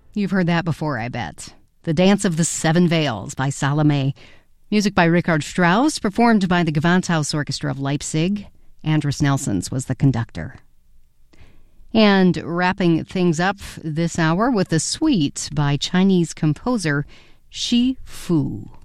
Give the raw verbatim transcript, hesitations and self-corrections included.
You've heard that before, I bet. The Dance of the Seven Veils by Salome. Music by Richard Strauss, performed by the Gewandhaus Orchestra of Leipzig. Andris Nelsons was the conductor. And wrapping things up this hour with a suite by Chinese composer Shi Fu.